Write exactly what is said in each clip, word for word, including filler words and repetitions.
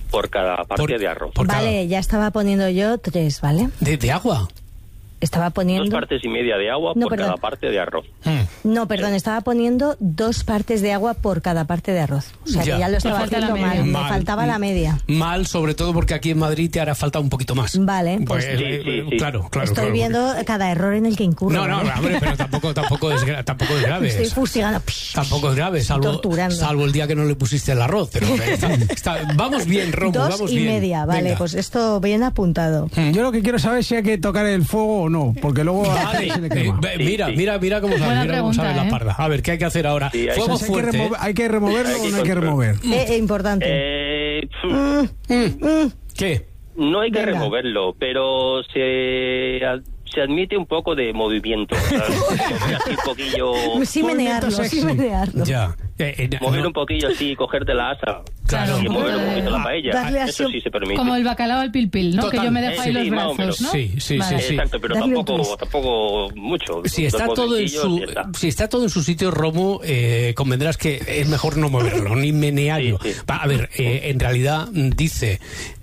por cada parte por, de arroz. Vale, cada... ya estaba poniendo yo tres, ¿vale? ¿De, de agua? Estaba poniendo... Dos partes y media de agua no, por perdón. cada parte de arroz. Mm. No, perdón, estaba poniendo dos partes de agua por cada parte de arroz. O sea, ya, que ya lo estaba haciendo mal. Me faltaba la media. Mal, sobre todo porque aquí en Madrid te hará falta un poquito más. Vale, pues... pues sí, sí, sí. Claro, claro. Estoy claro, viendo porque... cada error en el que incurro. No, no, ¿vale? hombre, pero tampoco, tampoco, es, tampoco es grave. Estoy fustigando. Tampoco es grave, salvo, salvo el día que no le pusiste el arroz. Pero está, está, vamos bien, Romu, Dos vamos y bien. media, vale, Venga. pues esto bien apuntado. Yo lo que quiero saber es si hay que tocar el fuego o no, porque luego... Vale, se le quema. eh, mira, sí, sí. mira, mira cómo sabe, Buena mira cómo sabe pregunta, la ¿eh? parda. A ver, ¿qué hay que hacer ahora? Sí, hay- Fuego O sea, hay, que fuerte. remover, ¿hay que removerlo Hay o que no hay que controlar. remover? Eh, eh, importante. Eh, Mm, mm. ¿Qué? no hay que Venga. removerlo, pero se, se admite un poco de movimiento. ¿Sabes? Mover así un poquillo... Sí Movimiento menearlo, sí sexy. menearlo. Ya. Eh, eh, Mover no, un poquillo así, cogerte la asa. Claro. Y mover un Eh, poquito la paella. darle Eso así- sí se permite. Como el bacalao al pil pil, ¿no? Total. Que yo me dejo Eh, ahí los sí, más o brazos, menos. ¿no? Sí, sí, Vale. sí, sí. Exacto, pero Darle un tampoco, twist. tampoco mucho. Si Dos está todo en movimientillos su y ya está. si está todo en su sitio, Romo, eh, convendrás que es mejor no moverlo ni menearlo. Sí, sí. Va, a ver, eh, en realidad mm, dice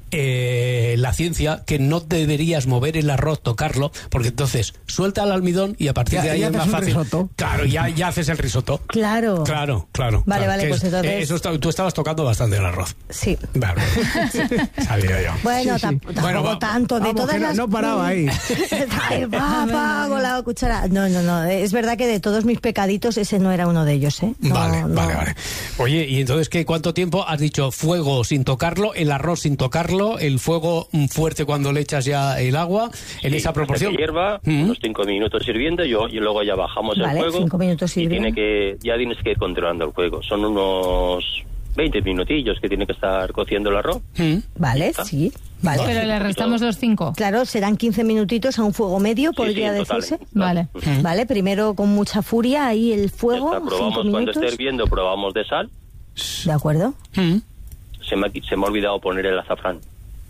eh, la ciencia que no deberías mover el arroz, tocarlo, porque entonces suelta el almidón y a partir Ya- de ahí ya es más haces un fácil. risotto. Claro, ya, ya haces el risotto. Claro. Claro, claro. Vale, claro, vale, que pues es- entonces- eh, eso está- tú estabas tocando bastante el arroz. Sí. Vale. Sabía yo. Bueno, Sí, sí. tam- tampoco Bueno, va- tanto. De vamos, todas que no- las... no paraba ahí. Ay, va, va, con la cuchara. No, no, no. Es verdad que de todos mis pecaditos ese no era uno de ellos, ¿eh? No, Vale, no. vale, vale. Oye, ¿y entonces qué? ¿Cuánto tiempo has dicho fuego sin tocarlo, el arroz sin tocarlo, el fuego mm, fuerte cuando le echas ya el agua, en Sí, esa hasta proporción? que hierva, Mm. unos cinco minutos hirviendo yo, y luego ya bajamos Vale, el fuego. cinco minutos y hirviendo. tiene que, ya tienes que ir controlando el fuego. Son unos veinte minutillos que tiene que estar cociendo el arroz. Mm. Vale, sí. Vale. Pero le restamos los cinco. Claro, serán quince minutitos a un fuego medio, Sí, podría sí, en total, decirse. en total. Vale. Ujú. Vale, primero con mucha furia ahí el Ya fuego, está, probamos cinco cuando minutos. esté hirviendo, probamos de sal. De acuerdo. Mm. Se me, ha, qui- se me ha olvidado poner el azafrán.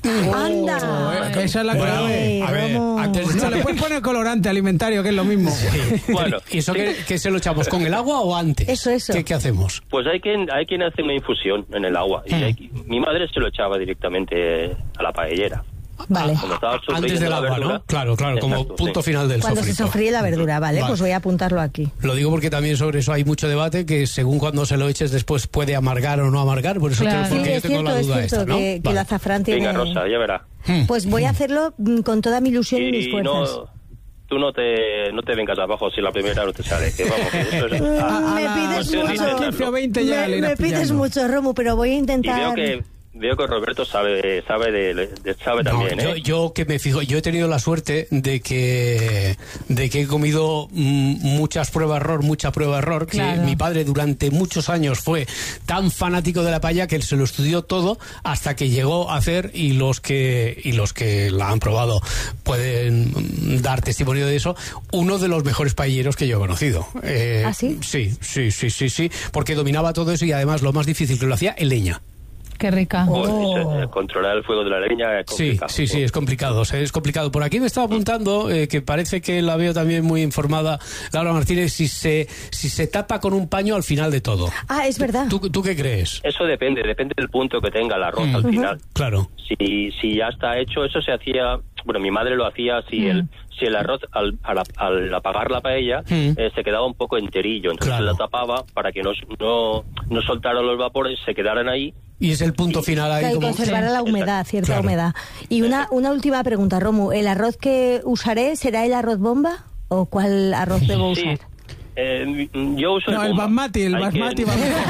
¡Anda! Eh, que esa es la Bueno, clave. a ver, Romo. antes de No, echarle- le puedes poner colorante alimentario, que es lo mismo. Bueno, ¿Y eso qué, qué se lo echamos con el agua o antes? Eso, eso. ¿Qué, qué hacemos? pues hay quien, hay quien hace una infusión en el agua. Y Mm. hay qui- mi madre se lo echaba directamente a la paellera. Vale. Cuando estaba Antes sofriendo del la agua, verdura. ¿no? Claro, claro, como Exacto, punto sí. final del Cuando se sofrito. sofríe la verdura, vale, Vale. pues voy a apuntarlo aquí. Lo digo porque también sobre eso hay mucho debate, que según cuando se lo eches después puede amargar o no amargar, por eso Claro. te- porque Sí, yo es tengo cierto, la es duda cierto esta, ¿no? que, que el Vale. azafrán tiene... Venga, Rosa, ya verá. Pues voy a hacerlo mm, con toda mi ilusión y mis Y fuerzas. no, tú no te, no te vengas abajo si la primera no te sale. Que vamos, que eso es, Mm, ah, me a pides cuestión de mucho. intentarlo. quince o veinte ya me le irás me pides pillando. mucho, Romu, pero voy a Y intentar... veo que veo que Roberto sabe sabe de, de- sabe No, también, yo, ¿eh? yo que me fijo, yo he tenido la suerte de que de que he comido mm, muchas pruebas error, mucha prueba error, que Claro. mi padre durante muchos años fue tan fanático de la paella que él se lo estudió todo hasta que llegó a hacer, y los que y los que la han probado pueden mm, dar testimonio de eso, uno de los mejores paelleros que yo he conocido. Eh, ¿Ah, sí? Sí, sí, sí, sí, sí, porque dominaba todo eso y además lo más difícil que lo hacía en leña. Qué rica. Pues, Oh. eh, controlar el fuego de la leña es Sí, complicado. sí, sí, es complicado, o sea, es complicado. Por aquí me estaba apuntando, eh, que parece que la veo también muy informada, Laura Martínez, si se si se tapa con un paño al final de todo. Ah, es verdad. ¿Tú, tú qué crees? Eso depende, depende del punto que tenga el arroz al final. Claro. Si, si ya está hecho, eso se hacía, bueno, mi madre lo hacía si Mm. el si el arroz al, al, al apagar la paella Mm. eh, se quedaba un poco enterillo, entonces Claro. la tapaba para que no, no, no soltaran los vapores, se quedaran ahí. Y es el punto final ahí Hay que como... conservar Sí. la humedad, cierta Claro. humedad. Y una, una última pregunta, Romu. ¿El arroz que usaré será el arroz bomba o cuál arroz debo Sí. usar? Eh, yo uso No, el bomba. basmati, el Hay basmati. que-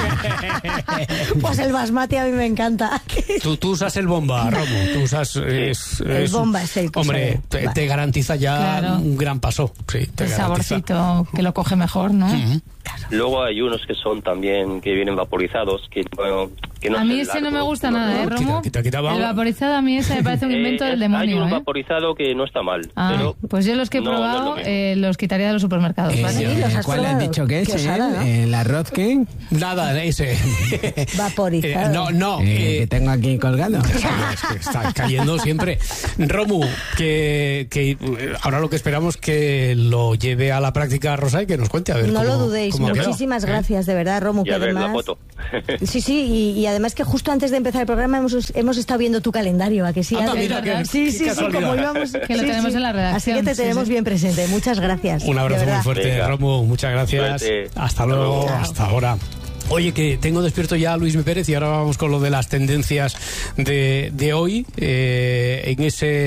va- Pues el basmati a mí me encanta. Tú, tú usas el bomba, Romo, tú usas... Es, El es- bomba es el que Hombre, usaré. te, Vale. te garantiza ya Claro. un gran paso. Sí, te El garantiza. saborcito que lo coge mejor, ¿no? Ujú. Luego hay unos que son también, que vienen vaporizados, que, bueno, que no A mí son ese no me largos, gusta no- nada, ¿eh, Quita, Romo? quita, quita, vamos. El vaporizado a mí ese me parece un invento Eh, del es- demonio, Hay un ¿eh? vaporizado que no está mal, Ah, pero pues yo los que he no, no es lo probado mismo. eh, los quitaría de los supermercados, Eh, ¿vale? Sí, los has ¿Cuál ¿Cuál le has dicho que es? Qué eh? osada, ¿no? ¿El arroz qué? Nada, ese. Vaporizado. Eh, no, no. Eh, eh, que tengo aquí colgado. Es que está cayendo siempre. Romu, que, que eh, ahora lo que esperamos es que lo lleve a la práctica Rosa y que nos cuente a ver No cómo, lo dudéis. cómo quedó, Muchísimas ¿eh? gracias, de verdad, Romu. Y a que ver la además... foto. Sí, sí, y, y además que justo antes de empezar el programa hemos, hemos estado viendo tu calendario, ¿a que sí? Anda, Hace- mira, qué- sí, qué sí, sí, casualidad. como íbamos... Que lo sí, tenemos sí. en la redacción, Así que te sí, tenemos sí. bien presente. Muchas gracias. Un abrazo de muy verdad. fuerte, Venga. Romu. Muchas gracias. Suerte. Hasta Hasta luego. luego. Hasta ahora. Oye, que tengo despierto ya a Luis Mi Pérez y ahora vamos con lo de las tendencias de, de hoy, eh, en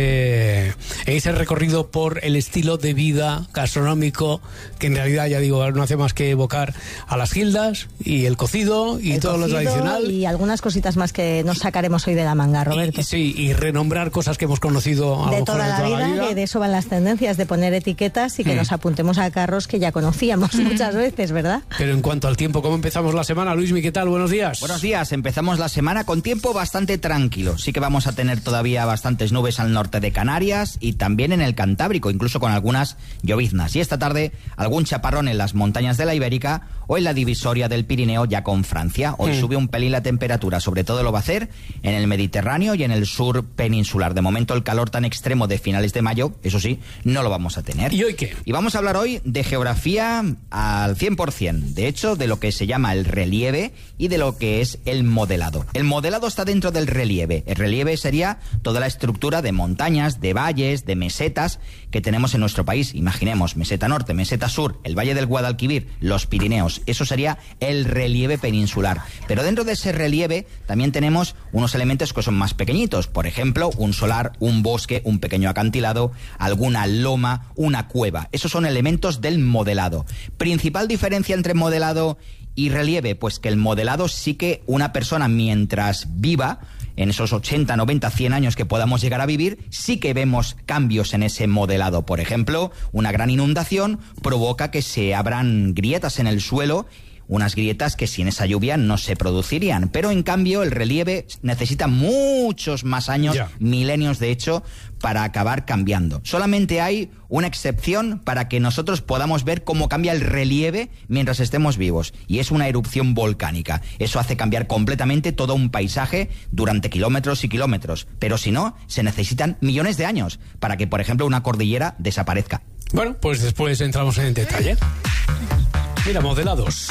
ese en ese recorrido por el estilo de vida gastronómico que en realidad, ya digo, no hace más que evocar a las gildas y el cocido y El todo lo cocido tradicional. y algunas cositas más que nos sacaremos hoy de la manga, Roberto. Y, sí, y renombrar cosas que hemos conocido a lo De mejor toda, de la, toda vida, la vida. que de eso van las tendencias, de poner etiquetas y que Hmm. nos apuntemos a carros que ya conocíamos muchas veces, ¿verdad? Pero en cuanto al tiempo, ¿cómo empezamos la semana? Luismi, ¿qué tal? Buenos días. Buenos días, empezamos la semana con tiempo bastante tranquilo. Sí que vamos a tener todavía bastantes nubes al norte de Canarias y también en el Cantábrico, incluso con algunas lloviznas. Y esta tarde algún chaparrón en las montañas de la Ibérica o en la divisoria del Pirineo ya con Francia. Hoy Mm. sube un pelín la temperatura, sobre todo lo va a hacer en el Mediterráneo y en el sur peninsular. De momento el calor tan extremo de finales de mayo, eso sí, no lo vamos a tener. ¿Y hoy qué? Y vamos a hablar hoy de geografía al cien por ciento. De hecho, de lo que se llama el relieve y de lo que es el modelado. El modelado está dentro del relieve. El relieve sería toda la estructura de montañas, de valles, de mesetas que tenemos en nuestro país. Imaginemos, meseta norte, meseta sur, el valle del Guadalquivir, los Pirineos. Eso sería el relieve peninsular. Pero dentro de ese relieve también tenemos unos elementos que son más pequeñitos. Por ejemplo, un solar, un bosque, un pequeño acantilado, alguna loma, una cueva. Esos son elementos del modelado. Principal diferencia entre modelado y relieve, pues que el modelado sí que una persona mientras viva, en esos ochenta, noventa, cien años que podamos llegar a vivir, sí que vemos cambios en ese modelado. Por ejemplo, una gran inundación provoca que se abran grietas en el suelo, unas grietas que sin esa lluvia no se producirían. Pero en cambio el relieve necesita muchos más años, Ya. milenios de hecho, para acabar cambiando. Solamente hay una excepción para que nosotros podamos ver cómo cambia el relieve mientras estemos vivos, y es una erupción volcánica. Eso hace cambiar completamente todo un paisaje durante kilómetros y kilómetros. Pero si no, se necesitan millones de años para que, por ejemplo, una cordillera desaparezca. Bueno, pues después entramos en detalle. Mira, modelados.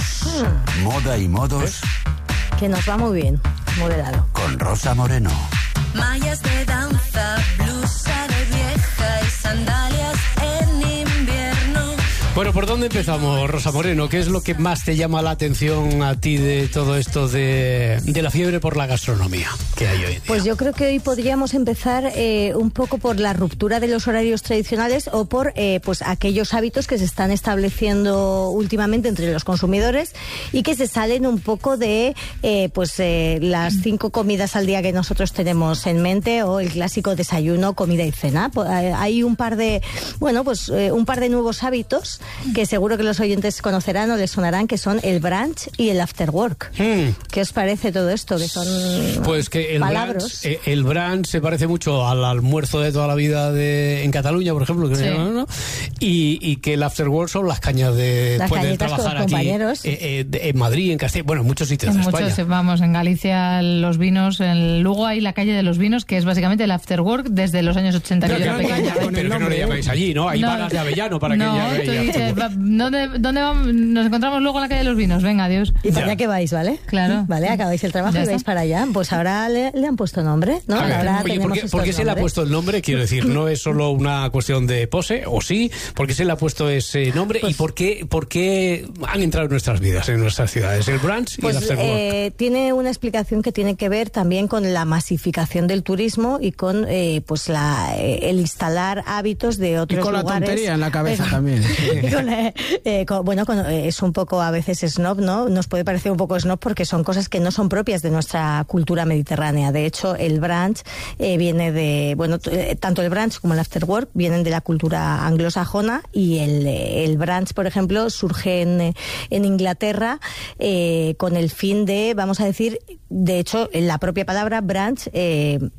Moda y modos Que nos va muy bien, modelado. con Rosa Moreno. Mallas de danza, blusa de vieja y sandalias en invierno. Bueno, ¿por dónde empezamos, Rosa Moreno? ¿Qué es lo que más te llama la atención a ti de todo esto de, de la fiebre por la gastronomía que hay hoy en día? Pues yo creo que hoy podríamos empezar eh, un poco por la ruptura de los horarios tradicionales o por eh, pues aquellos hábitos que se están estableciendo últimamente entre los consumidores y que se salen un poco de eh, pues eh, las cinco comidas al día que nosotros tenemos en mente o el clásico desayuno, comida y cena. Po- eh, Hay un par de bueno pues eh, un par de nuevos hábitos que seguro que los oyentes conocerán o les sonarán, que son el brunch y el after work. Hmm. ¿Qué os parece todo esto? Que son Pues que el palabras. brunch, eh, el brunch se parece mucho al almuerzo de toda la vida de, en Cataluña, por ejemplo, que Sí. se llama, ¿no? y, y que el after work son las cañas de Las después de cañitas con trabajar los aquí compañeros. eh, eh, de- en Madrid, en Castilla, bueno, en muchos sitios En de muchos, España. vamos, en Galicia los vinos, en Lugo hay la calle de los vinos, que es básicamente el after work desde los años ochenta que Pero yo era que no pequeña. engaña con Pero el que no le nombre, llamáis ¿eh? allí, ¿no? Hay No, varas de Avellano para no, que tú ya dices, veas. va- ¿dónde, ¿dónde vamos? Nos encontramos luego en la calle de los vinos, venga, adiós. ¿Y para Ya. allá que vais, vale? Claro. Vale, acabáis el trabajo Ya y está. vais para allá. Pues ahora le, le han puesto nombre, ¿no? A ver, Ahora oye, ¿por tenemos qué, estos por qué se le ha nombres. puesto el nombre? Quiero decir, no es solo una cuestión de pose, o sí, ¿por qué se le ha puesto ese nombre? Pues ¿Y por qué, por qué han entrado en nuestras vidas, en nuestras ciudades? El brunch y Pues el after work. eh, tiene una explicación que tiene que ver también con la masificación del turismo y con eh, pues la, eh, el instalar hábitos de Y otros con la lugares. tontería en la cabeza Pero- también. y con, eh, eh, con- bueno, con- eh, es un poco a veces snob, ¿no? Nos puede parecer un poco snob porque son cosas que no son propias de nuestra cultura mediterránea. De hecho, el brunch eh, viene de, bueno, t- eh, tanto el brunch como el after work vienen de la cultura anglosajona y el, eh, el brunch, por ejemplo, surge en, eh, en Inglaterra eh, con el fin de, vamos a decir, de hecho, en la propia palabra brunch eh,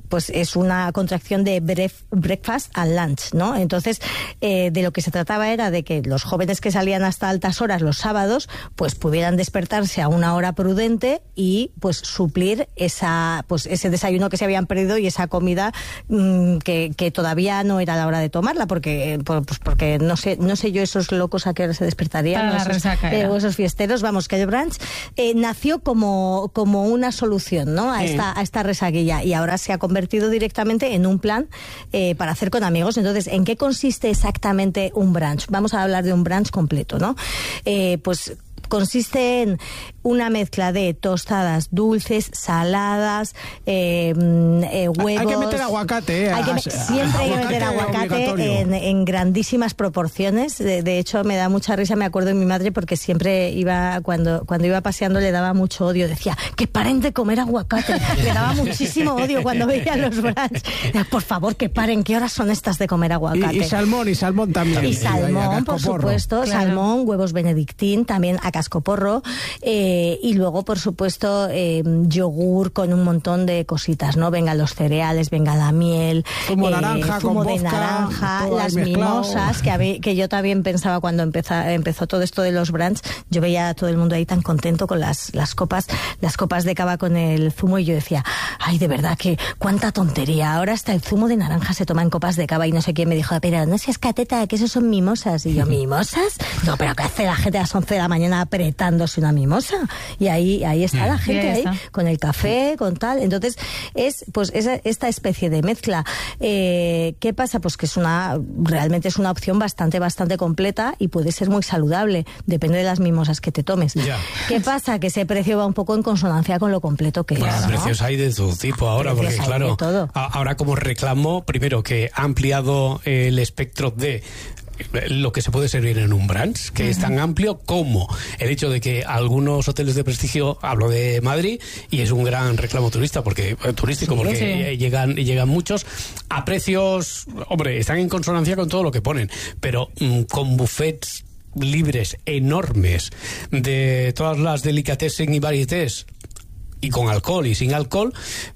pues es una contracción de bref, breakfast and lunch, ¿no? Entonces, eh, de lo que se trataba era de que los jóvenes que salían hasta altas horas los sábados, pues pudieran despertarse a una hora prudente y pues suplir esa, pues ese desayuno que se habían perdido y esa comida mmm, que, que todavía no era la hora de tomarla, porque, pues porque no sé, no sé yo esos locos a qué hora se despertarían, Para la esos, resaca, eh, era. o esos fiesteros, vamos, que el brunch eh, nació como, como una solución, ¿no? A Sí. esta, a esta resaquilla, y ahora se ha convertido directamente en un plan eh, para hacer con amigos. Entonces, ¿en qué consiste exactamente un brunch? Vamos a hablar de un brunch completo, ¿no? Eh, pues consiste en una mezcla de tostadas dulces, saladas, eh, eh, huevos. Hay que meter aguacate, ¿eh? Hay que me- siempre hay que meter Aguacate aguacate obligatorio. en, en grandísimas proporciones. De, de hecho, me da mucha risa, me acuerdo de mi madre, porque siempre iba, cuando, cuando iba paseando, le daba mucho odio. Decía, que paren de comer aguacate. Le daba muchísimo odio cuando veía los brunch. Decía, por favor, que paren, ¿qué horas son estas de comer aguacate? Y, y salmón, y salmón también. Y Y salmón, por cascoporro. supuesto, Claro. salmón, huevos benedictín, también a cascoporro, eh, y luego, por supuesto, eh, yogur con un montón de cositas, ¿no? Venga los cereales, venga la miel, Zumo naranja zumo con de vodka, naranja, todo ahí las mezclado. mimosas, que, a mí- que yo también pensaba cuando empeza- empezó todo esto de los brunch, yo veía a todo el mundo ahí tan contento con las, las copas, las copas de cava con el zumo, y yo decía, ay, de verdad, que cuánta tontería, ahora hasta el zumo de naranja se toma en copas de cava, y no sé quién me dijo, pero no seas cateta, que esos son mimosas. Y yo, ¿mimosas? No, pero ¿qué hace la gente a las once de la mañana apretándose una mimosa? Y ahí, ahí está la Y gente, ahí ahí, está. con el café, con tal. Entonces, es pues esa, esta especie de mezcla. Eh, ¿Qué pasa? Pues que es una, realmente es una opción bastante, bastante completa, y puede ser muy saludable, depende de las mimosas que te tomes. Ya. ¿Qué pasa? Que ese precio va un poco en consonancia con lo completo que Bueno, es, ¿no? precios hay de todo tipo ahora, Precios porque hay claro, de todo. a- ahora como reclamo, primero que ha ampliado el espectro de lo que se puede servir en un brunch, que es tan amplio como el hecho de que algunos hoteles de prestigio, hablo de Madrid, y es un gran reclamo turista, porque eh, turístico, porque sí. eh, llegan llegan muchos a precios, hombre, están en consonancia con todo lo que ponen, pero mm, con buffets libres enormes de todas las delicatessen y varietés, y con alcohol y sin alcohol,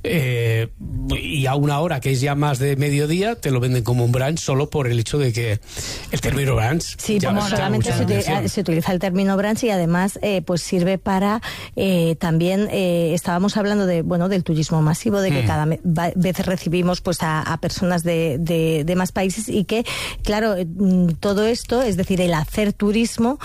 eh, y a una hora que es ya más de mediodía, te lo venden como un brunch solo por el hecho de que el término brunch Sí, ya como llama solamente mucha se, utiliza, atención. se utiliza el término brunch, y además eh, pues sirve para eh, también eh, estábamos hablando de bueno del turismo masivo, de que Mm. cada me- va- vez recibimos pues a, a personas de, de, de más países, y que claro, eh, mm, todo esto, es decir, el hacer turismo,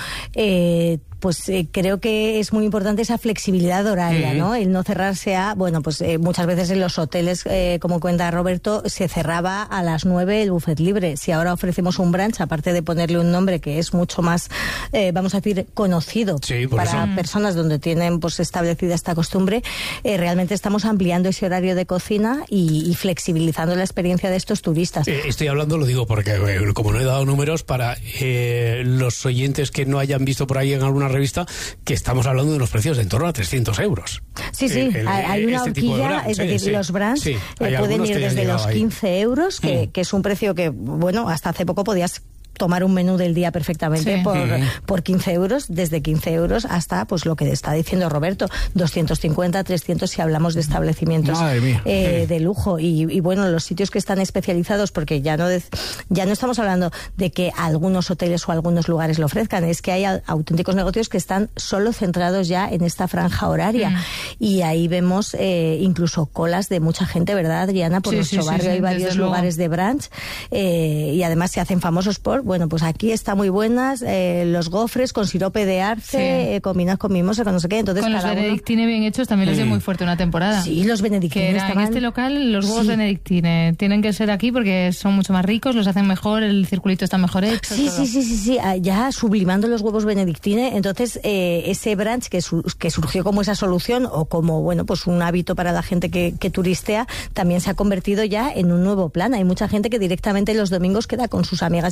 eh, pues eh, creo que es muy importante esa flexibilidad horaria, Mm. ¿no? El no cerrarse a, bueno, pues eh, muchas veces en los hoteles, eh, como cuenta Roberto, se cerraba a las nueve el buffet libre. Si ahora ofrecemos un brunch, aparte de ponerle un nombre que es mucho más, eh, vamos a decir, conocido Sí, por para eso. personas donde tienen pues establecida esta costumbre, eh, realmente estamos ampliando ese horario de cocina y, y flexibilizando la experiencia de estos turistas. Eh, Estoy hablando, lo digo porque eh, como no he dado números para eh, los oyentes que no hayan visto por ahí en alguna revista, que estamos hablando de unos precios de en torno a trescientos euros. Sí, sí, El- el- hay hay una este tipo de horquilla, brunch, es eh, decir, sí, los brunch sí, eh, hay pueden algunos ir que ya han desde los llegado ahí. quince euros, que, Mm. que es un precio que, bueno, hasta hace poco podías tomar un menú del día perfectamente Sí. por, Mm. por quince euros, desde quince euros hasta pues lo que está diciendo Roberto, doscientos cincuenta, trescientos si hablamos de establecimientos Madre mía. eh, de lujo. Y, y bueno, los sitios que están especializados, porque ya no, de- ya no estamos hablando de que algunos hoteles o algunos lugares lo ofrezcan, es que hay a- auténticos negocios que están solo centrados ya en esta franja horaria. Mm. Y ahí vemos eh, incluso colas de mucha gente, ¿verdad, Adriana? Por Sí, nuestro sí, sí, barrio sí, hay varios desde luego. lugares de brunch, eh, y además se hacen famosos por, bueno, pues aquí está muy buenas, eh, los gofres con sirope de arce, Sí. eh, combinados con mimosa, con no sé qué. Entonces, Con los cada uno- benedictine bien hechos también les dio muy fuerte una temporada. Sí, los Que benedictines era en estaban- este local los huevos Sí. benedictine tienen que ser aquí porque son mucho más ricos, los hacen mejor, el circulito está mejor hecho. Sí, todo. sí, sí, sí, sí, ah, ya sublimando los huevos benedictine. Entonces, eh, ese brunch que, su- que surgió como esa solución o como, bueno, pues un hábito para la gente que, que turistea, también se ha convertido ya en un nuevo plan. Hay mucha gente que directamente los domingos queda con sus amigas y con sus amigos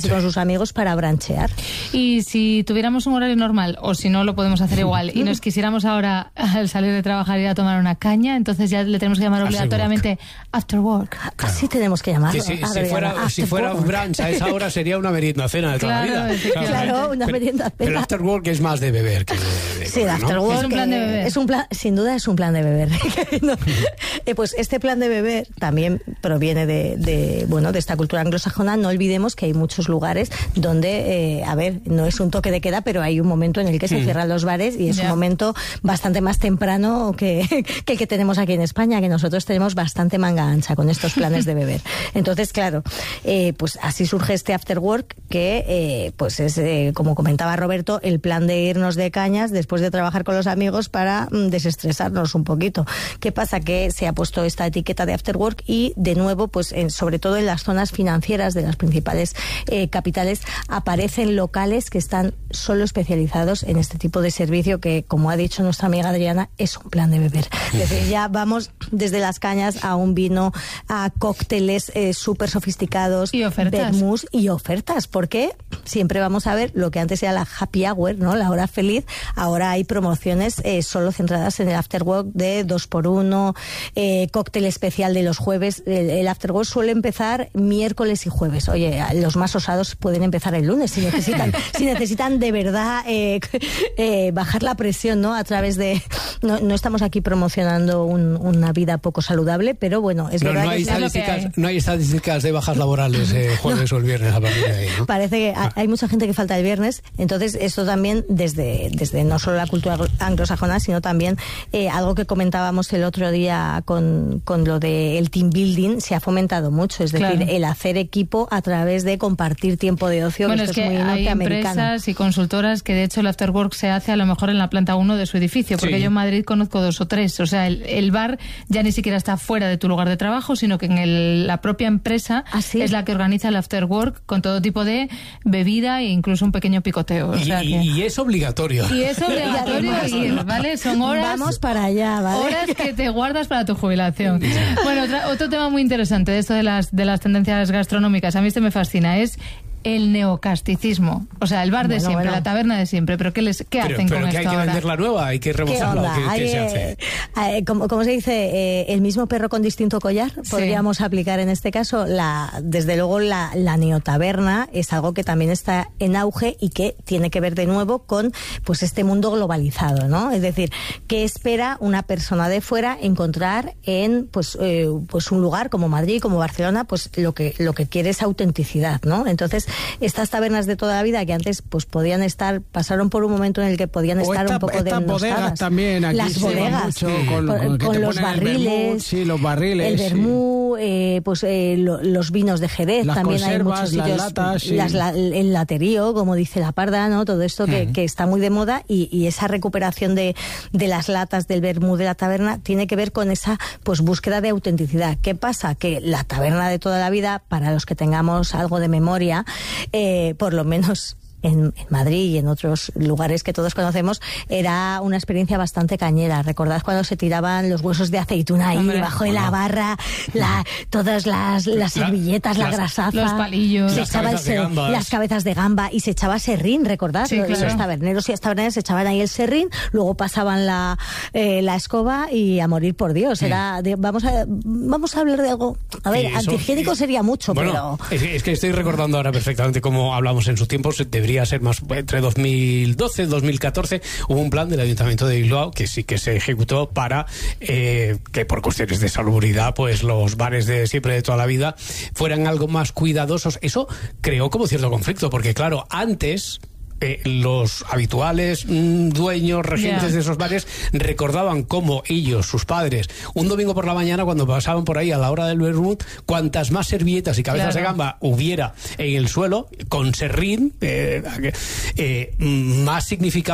amigos para branchear. Y si tuviéramos un horario normal, o si no lo podemos hacer igual, y nos quisiéramos ahora, al salir de trabajar, ir a tomar una caña, entonces ya le tenemos que llamar obligatoriamente after work. Así tenemos que llamarlo. Sí, sí, si Adriana, fuera, si fuera work. brunch a esa hora sería una merienda cena de toda Claro, la vida. efectivamente. Claro, una Pero- merienda cena. Pero el after work es más de beber que de, de Sí, comer, el after ¿no? work, Es un plan de eh, beber. es un plan, sin duda es un plan de beber. No. Eh, pues este plan de beber también proviene de, de, bueno, de esta cultura anglosajona. No olvidemos que hay muchos lugares donde, eh, a ver, no es un toque de queda, pero hay un momento en el que se cierran los bares y es Ya. un momento bastante más temprano que, que el que tenemos aquí en España, que nosotros tenemos bastante manga ancha con estos planes de beber. Entonces, claro, eh, pues así surge este after work que, eh, pues es, eh, como comentaba Roberto, el plan de irnos de cañas después de trabajar con los amigos para mm, desestresarnos un poquito. ¿Qué pasa? Que se ha puesto esta etiqueta de after work y, de nuevo, pues en, sobre todo en las zonas financieras de las principales eh, capitales, aparecen locales que están solo especializados en este tipo de servicio que, como ha dicho nuestra amiga Adriana, es un plan de beber. Es decir, ya vamos desde las cañas a un vino, a cócteles eh, súper sofisticados, Y ofertas. vermús y ofertas, porque siempre vamos a ver lo que antes era la happy hour, ¿no? La hora feliz. Ahora hay promociones eh, solo centradas en el after work de dos por uno, eh, cóctel especial de los jueves. El, el after work suele empezar miércoles y jueves. Oye, los más osados pueden empezar el lunes si necesitan, si necesitan de verdad eh, eh, bajar la presión, ¿no? A través de, no, no estamos aquí promocionando un, una vida poco saludable, pero bueno, es No, verdad no hay que es- lo que estadísticas, hay. no hay estadísticas de bajas laborales eh, jueves o el viernes a partir de ahí, ¿no? Parece que ha- hay mucha gente que falta el viernes, entonces esto también desde, desde no solo la cultura anglosajona, sino también eh, algo que comentábamos el otro día con, con lo del team building, se ha fomentado mucho, es decir, Claro. el hacer equipo a través de compartir tiempo de ocio, Bueno, que es esto que es muy hay norteamericano. empresas y consultoras que de hecho el after work se hace a lo mejor en la planta uno de su edificio, porque Sí. yo en Madrid conozco dos o tres. O sea, el, el bar ya ni siquiera está fuera de tu lugar de trabajo, sino que en el- la propia empresa ¿Ah, sí? es la que organiza el after work con todo tipo de bebida e incluso un pequeño picoteo. O Y, sea y- que- y es obligatorio. y es obligatorio además- ir, ¿vale? Son horas... Vamos para allá, ¿vale? Horas que te guardas para tu jubilación. Bueno, otra- otro tema muy interesante de esto de las, de las tendencias gastronómicas, a mí este me fascina, es el neocasticismo. O sea, el bar de Bueno, siempre, bueno. la taberna de siempre. ¿Pero qué, les, qué pero hacen pero con que hay esto que ahora? vender la nueva, hay que ¿Qué rebozarla, onda? ¿o qué, qué Hay, se eh, hace? eh, como, como se dice, eh, el mismo perro con distinto collar, Sí. podríamos aplicar en este caso. La, desde luego la, la neotaberna es algo que también está en auge y que tiene que ver de nuevo con pues este mundo globalizado, ¿no? Es decir, ¿qué espera una persona de fuera encontrar en pues, eh, pues un lugar como Madrid, como Barcelona? Pues lo que, lo que quiere es autenticidad, ¿no? Entonces, estas tabernas de toda la vida que antes pues podían estar, pasaron por un momento en el que podían O estar esta- un poco estas bodegas denostadas. también aquí Las se llevan bodegas, mucho con, con- con que con te los ponen el barriles, vermut, sí, los barriles, el sí. vermú, eh, pues eh, lo- los vinos de Jerez, Las también hay conservas, muchos las sitios, latas, sí. las la- el laterío, como dice la Parda, ¿no? Todo esto que, que está muy de moda y, y esa recuperación de, de las latas del vermú de la taberna tiene que ver con esa pues búsqueda de autenticidad. ¿Qué pasa? Que la taberna de toda la vida, para los que tengamos algo de memoria, eh, por lo menos en, en Madrid y en otros lugares que todos conocemos, era una experiencia bastante cañera. ¿Recordad cuando se tiraban los huesos de aceituna ahí Hombre. debajo de la barra, la, todas las, las La- servilletas, la las- grasaza, los palillos. se Las echaba el cabezas de ser- gambas. las cabezas de gamba y se echaba serrín, ¿recordad? Sí, Los- claro. Los taberneros y las taberneras se echaban ahí el serrín, luego pasaban la, eh, la escoba y a morir por Dios. Era de- vamos a vamos a hablar de algo. A ver, Y eso- antihigiénico y- sería mucho, bueno, pero es, es que estoy recordando ahora perfectamente cómo hablamos en sus tiempos. Debería ser más entre dos mil doce y dos mil catorce. Hubo un plan del Ayuntamiento de Bilbao que sí que se ejecutó para eh, que por cuestiones de salubridad pues los bares de siempre de toda la vida fueran algo más cuidadosos. Eso creó como cierto conflicto porque claro, antes eh, los habituales mm, dueños, regentes Yeah. de esos bares recordaban cómo ellos, sus padres, un domingo por la mañana cuando pasaban por ahí a la hora del vermut, cuantas más servilletas y cabezas Claro. de gamba hubiera en el suelo, con serrín, eh, eh, más significaba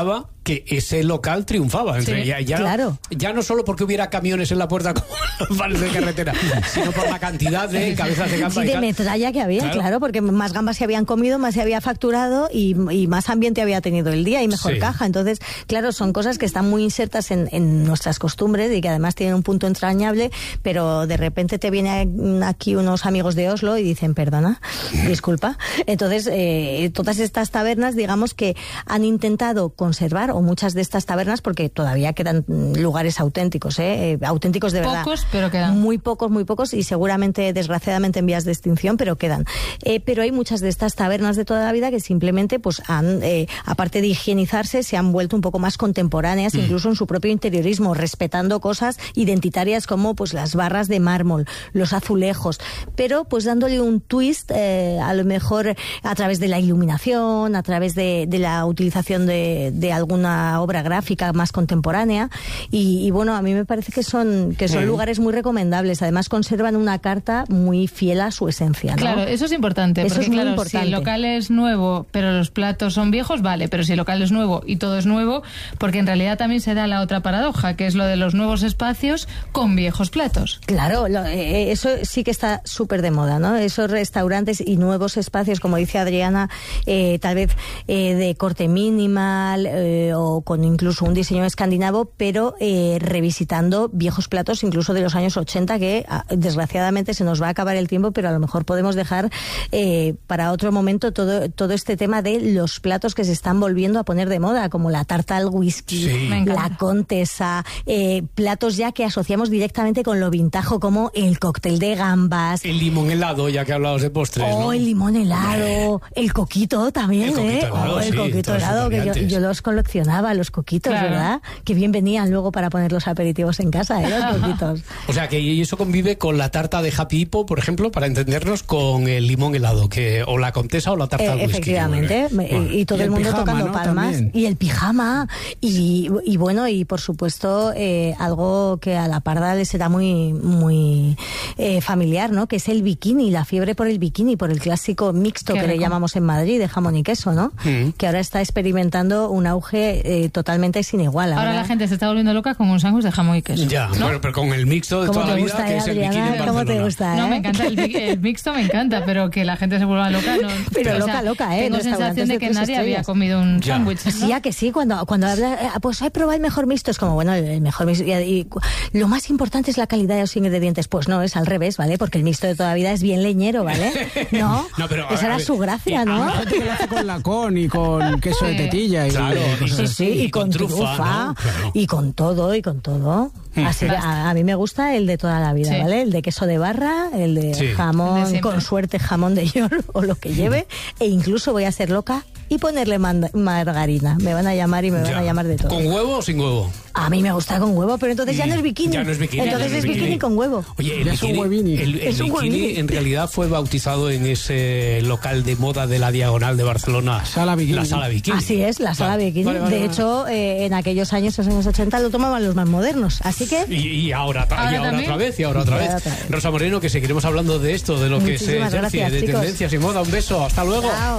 que ese local triunfaba. Sí, ya, ya, claro. ya no solo porque hubiera camiones en la puerta como los bares de carretera, sino por la cantidad de cabezas de gamba. Sí, y de tal. metralla que había, claro. claro, porque más gambas se habían comido, más se había facturado y, y más ambiente había tenido el día y mejor Sí. caja. Entonces, claro, son cosas que están muy insertas en, en nuestras costumbres y que además tienen un punto entrañable, pero de repente te vienen aquí unos amigos de Oslo y dicen, perdona, disculpa. Entonces, eh, todas estas tabernas, digamos que han intentado conservar, o muchas de estas tabernas, porque todavía quedan lugares auténticos, ¿eh? Eh, auténticos de verdad. Pocos, pero quedan. Muy pocos, muy pocos, y seguramente, desgraciadamente, en vías de extinción, pero quedan. Eh, pero hay muchas de estas tabernas de toda la vida que simplemente, pues, han, eh, aparte de higienizarse, se han vuelto un poco más contemporáneas, mm. incluso en su propio interiorismo, respetando cosas identitarias como, pues, las barras de mármol, los azulejos, pero, pues, dándole un twist, eh, a lo mejor a través de la iluminación, a través de, de la utilización de, de alguna obra gráfica más contemporánea, y, y bueno, a mí me parece que son, que son mm. lugares muy recomendables. Además, conservan una carta muy fiel a su esencia, ¿no? Claro, eso es importante, eso porque es muy claro, importante. si el local es nuevo, pero los platos son viejos, vale, pero si el local es nuevo y todo es nuevo, porque en realidad también se da la otra paradoja, que es lo de los nuevos espacios con viejos platos. Claro, lo, eh, eso sí que está súper de moda, ¿no? Esos restaurantes y nuevos espacios, como dice Adriana, eh, tal vez eh, de corte minimal eh, o con incluso un diseño escandinavo, pero eh, revisitando viejos platos incluso de los años ochenta, que ah, desgraciadamente se nos va a acabar el tiempo, pero a lo mejor podemos dejar eh, para otro momento todo, todo este tema de los platos que se están volviendo a poner de moda, como la tarta al whisky, Sí. la contesa, eh, platos ya que asociamos directamente con lo vintajo, como el cóctel de gambas, El limón helado, ya que hablabas de postres, oh, ¿no? el limón helado, el coquito también, El coquito ¿eh? helado, Oh, el sí, coquito todas helado, sus que yo, variantes. yo los coleccionaba, los coquitos, Claro. ¿verdad? Que bien venían luego para poner los aperitivos en casa, ¿eh? Los coquitos. O sea, que eso convive con la tarta de Happy Hippo, por ejemplo, para entendernos, con el limón helado, que o la contesa o la tarta Eh, al whisky. efectivamente, Bueno. y, y todo Y el, el mundo pijama, tocando ¿no? palmas. También. Y el pijama, y, y bueno, y por supuesto, eh, algo que a la parda le será muy, muy eh, familiar, ¿no? Que es el bikini, la fiebre por el bikini, por el clásico mixto Qué que le rico. llamamos en Madrid, de jamón y queso, ¿no? Mm. Que ahora está experimentando un auge eh, totalmente sin igual. Ahora la gente se está volviendo loca con un sándwich de jamón y queso. Ya, ¿no? bueno, pero con el mixto de ¿Cómo toda la te vida, gusta, que eh, es el bikini Adriana? en ¿Cómo te Barcelona. gusta, eh? No, me encanta, el, bi- el mixto me encanta, pero que la gente se vuelva loca, no. Pero O loca, sea, loca, ¿eh? Tengo En sensación restaurantes de de que tres nadie había estrellas. comido un Ya. sándwich, ¿no? Sí, a que sí, cuando, cuando habla, eh, pues he probado el mejor mixto, es como, bueno, el mejor mixto, y, y lo más importante es la calidad de los ingredientes. Pues no, es al revés, ¿vale? Porque el mixto de toda la vida es bien leñero, ¿vale? No, No, pero, esa a era ver, su gracia, ¿no? Hay gente que lo hace con lacón y con queso de Sí. tetilla. Y, Claro, y cosas Sí, así. sí, y, y con, con trufa, trufa, ¿no? Claro. y con todo, y con todo. Así, a, a mí me gusta el de toda la vida, Sí. ¿vale? El de queso de barra, el de Sí. jamón, El de siempre. con suerte jamón de york o lo que lleve, e incluso voy a ser loca y ponerle manda- margarina. Me van a llamar y me van Ya. a llamar de todo. ¿Con huevo o sin huevo? A mí me gusta con huevo, pero entonces ya no es bikini. Ya no es bikini. Entonces ya no es bikini con huevo. Oye, el Ya es un bikini, huevini. el, el Es un bikini huevini. en realidad fue bautizado en ese local de moda de la Diagonal de Barcelona. Sala Bikini. La sala bikini. Así es, la sala Vale. bikini. Vale, vale, de vale. hecho, eh, en aquellos años, en los años ochenta, lo tomaban los más modernos. Así que... Y, y ahora, ta- y ¿Ahora ahora también? otra vez, y ahora otra Y vez. ahora otra vez. Rosa Moreno, que seguiremos hablando de esto, de lo que se Muchísimas ejerce, gracias, de chicos. tendencias y moda. Un beso, hasta luego. Chao.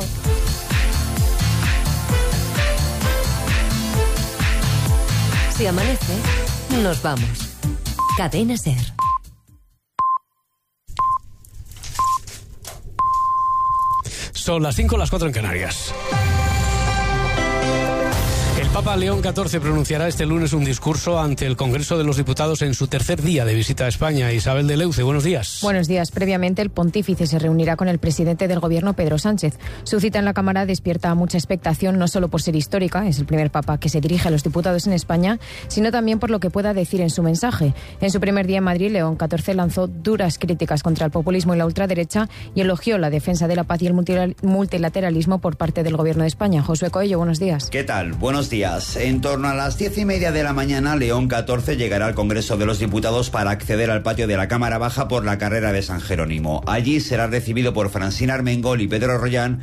Si amanece, nos vamos. Cadena Ser. Son las cinco, las cuatro en Canarias. El Papa León catorce pronunciará este lunes un discurso ante el Congreso de los Diputados en su tercer día de visita a España. Isabel de Leuce, buenos días. Buenos días. Previamente, el pontífice se reunirá con el presidente del Gobierno, Pedro Sánchez. Su cita en la Cámara despierta mucha expectación, no solo por ser histórica, es el primer papa que se dirige a los diputados en España, sino también por lo que pueda decir en su mensaje. En su primer día en Madrid, León catorce lanzó duras críticas contra el populismo y la ultraderecha y elogió la defensa de la paz y el multilateralismo por parte del Gobierno de España. Josué Coello, buenos días. ¿Qué tal? Buenos días. En torno a las diez y media de la mañana, León catorce llegará al Congreso de los Diputados para acceder al patio de la Cámara Baja por la carrera de San Jerónimo. Allí será recibido por Francina Armengol y Pedro Rollán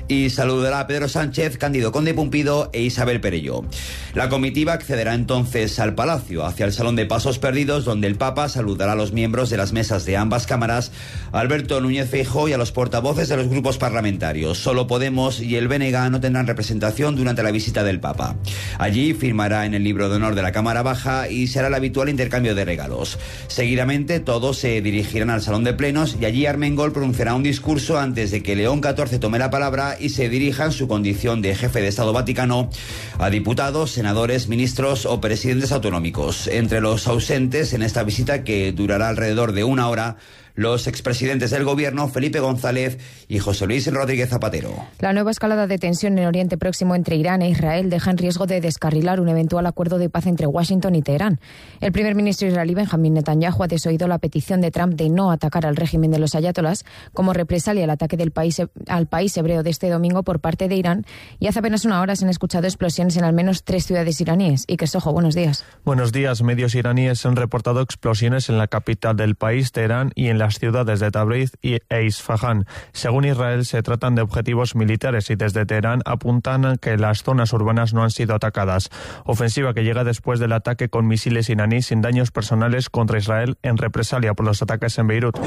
y saludará a Pedro Sánchez, Cándido Conde Pumpido e Isabel Perelló. La comitiva accederá entonces al Palacio, hacia el Salón de Pasos Perdidos, donde el Papa saludará a los miembros de las mesas de ambas cámaras, a Alberto Núñez Feijóo y a los portavoces de los grupos parlamentarios. Solo Podemos y el B N G no tendrán representación durante la visita del Papa. Allí firmará en el libro de honor de la Cámara Baja y se hará el habitual intercambio de regalos. Seguidamente todos se dirigirán al Salón de Plenos y allí Armengol pronunciará un discurso antes de que León catorce tome la palabra y se dirija en su condición de jefe de Estado Vaticano a diputados, senadores, ministros o presidentes autonómicos. Entre los ausentes en esta visita, que durará alrededor de una hora, los expresidentes del gobierno, Felipe González y José Luis Rodríguez Zapatero. La nueva escalada de tensión en Oriente Próximo entre Irán e Israel deja en riesgo de descarrilar un eventual acuerdo de paz entre Washington y Teherán. El primer ministro israelí Benjamín Netanyahu ha desoído la petición de Trump de no atacar al régimen de los ayatolás como represalia al ataque del país, al país hebreo de este domingo por parte de Irán, y hace apenas una hora se han escuchado explosiones en al menos tres ciudades iraníes. Y que Sojo, buenos días. Buenos días. Medios iraníes han reportado explosiones en la capital del país, Teherán, y en las ciudades de Tabriz e Isfahán. Según Israel, se tratan de objetivos militares y desde Teherán apuntan que las zonas urbanas no han sido atacadas. Ofensiva que llega después del ataque con misiles iraníes sin daños personales contra Israel en represalia por los ataques en Beirut.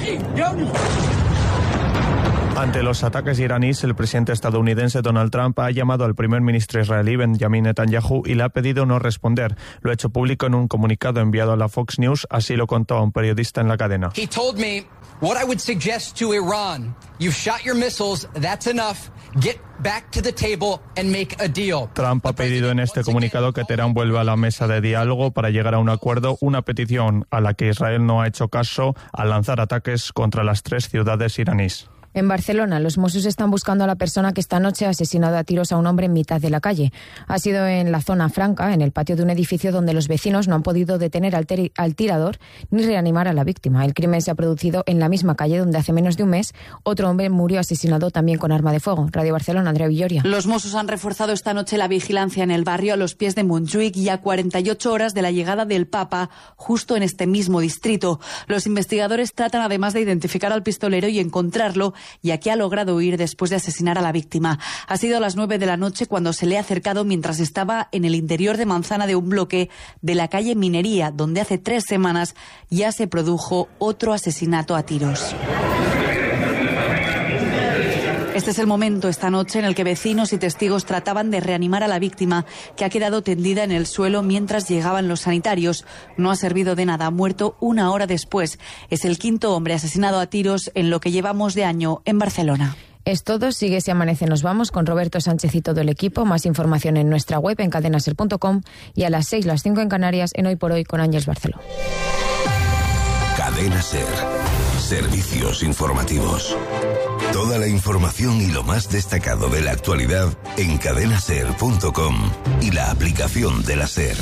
Ante los ataques iraníes, el presidente estadounidense Donald Trump ha llamado al primer ministro israelí Benjamin Netanyahu y le ha pedido no responder. Lo ha hecho público en un comunicado enviado a la Fox News, así lo contó a un periodista en la cadena. He told me what I would suggest to Iran. You've shot your missiles, that's enough. Get back to the table and make a deal. Trump ha pedido en este comunicado que Teherán vuelva a la mesa de diálogo para llegar a un acuerdo, una petición a la que Israel no ha hecho caso al lanzar ataques contra las tres ciudades iraníes. En Barcelona, los Mossos están buscando a la persona que esta noche ha asesinado a tiros a un hombre en mitad de la calle. Ha sido en la zona franca, en el patio de un edificio donde los vecinos no han podido detener al, teri- al tirador ni reanimar a la víctima. El crimen se ha producido en la misma calle donde hace menos de un mes otro hombre murió asesinado también con arma de fuego. Radio Barcelona, Andrea Villoria. Los Mossos han reforzado esta noche la vigilancia en el barrio a los pies de Montjuïc y a cuarenta y ocho horas de la llegada del Papa, justo en este mismo distrito. Los investigadores tratan además de identificar al pistolero y encontrarlo, ya que ha logrado huir después de asesinar a la víctima. Ha sido a las nueve de la noche cuando se le ha acercado mientras estaba en el interior de manzana de un bloque de la calle Minería, donde hace tres semanas ya se produjo otro asesinato a tiros. Este es el momento esta noche en el que vecinos y testigos trataban de reanimar a la víctima, que ha quedado tendida en el suelo mientras llegaban los sanitarios. No ha servido de nada, ha muerto una hora después. Es el quinto hombre asesinado a tiros en lo que llevamos de año en Barcelona. Es todo, sigue Si Amanece Nos Vamos con Roberto Sánchez y todo el equipo. Más información en nuestra web en cadenaser punto com y a las seis, las cinco en Canarias, en Hoy por Hoy con Ángeles Barceló. Cadena Ser. Servicios informativos. Toda la información y lo más destacado de la actualidad en cadenaser punto com y la aplicación de la Ser.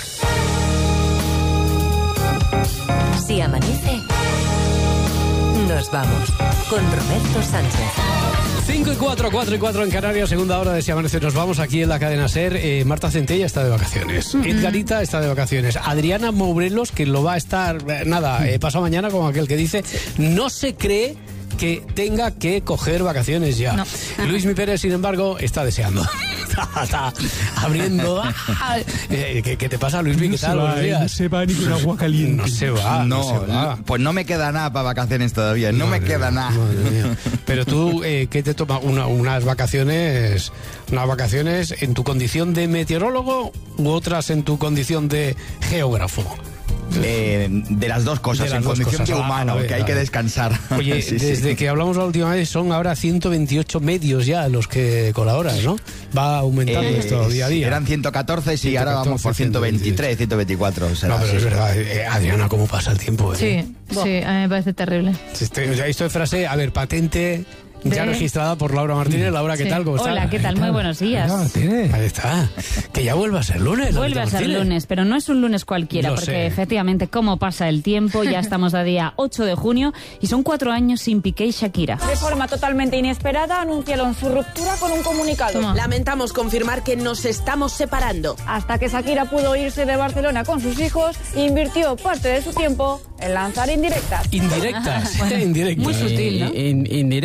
Si amanece, nos vamos con Roberto Sánchez. cinco y cuatro, cuatro y cuatro en Canarias, segunda hora de Si Amanece Nos Vamos aquí en la cadena SER. Eh, Marta Centella está de vacaciones. Uh-huh. Edgarita está de vacaciones. Adriana Mourelos, que lo va a estar, eh, nada, eh, pasado mañana, como aquel que dice, no se cree que tenga que coger vacaciones ya. No. Luis Mi Pérez, sin embargo, está deseando. Está abriendo. Eh, ¿Qué, ¿Qué te pasa, Luis Mi? ¿Qué tal? No se, va, no se va ni con agua caliente. No se va. No, no se va. Pues no me queda nada para vacaciones todavía. No madre me queda nada. Pero tú, eh, ¿qué te toma? Una, unas vacaciones, unas vacaciones en tu condición de meteorólogo u otras en tu condición de geógrafo. Eh, de las dos cosas, las en dos condición cosas. de humano, ah, ver, que hay que descansar. Oye, sí, desde sí. que hablamos la última vez son ahora ciento veintiocho medios ya los que colaboran, ¿no? Va aumentando eh, esto día a día. Eran ciento catorce, sí, ciento catorce, ahora vamos por ciento veintitrés, ciento veinticuatro. O sea, no, pero sí. es verdad, eh, Adriana, ¿cómo pasa el tiempo? Eh? Sí, wow. sí, a mí me parece terrible. Esto, esto es frase, a ver, patente... Ya ¿De? registrada por Laura Martínez. Laura, ¿qué sí. tal? ¿Cómo está? Hola, ¿qué tal? Muy buenos días. Ahí está. Que ya vuelva a ser lunes. Vuelve a ser lunes, pero no es un lunes cualquiera, Lo porque sé. efectivamente, cómo pasa el tiempo, ya estamos a día ocho de junio y son cuatro años sin Piqué y Shakira. De forma totalmente inesperada, anunciaron su ruptura con un comunicado. ¿Cómo? Lamentamos confirmar que nos estamos separando. Hasta que Shakira pudo irse de Barcelona con sus hijos, invirtió parte de su tiempo en lanzar indirectas. Indirectas. Bueno, indirectas. Muy sutil, ¿no? In, indirectas.